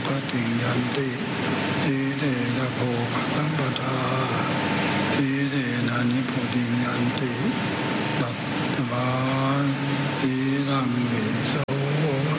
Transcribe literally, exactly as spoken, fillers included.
คติยันติทีเดนะโภคสัมปทาทีเดนะนิพุติยันติ